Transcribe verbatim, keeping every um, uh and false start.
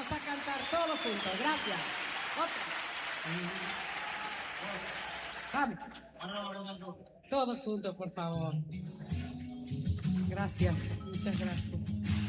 Vamos a cantar todos juntos. Gracias. Vamos. Todos juntos, por favor. Gracias. Muchas gracias.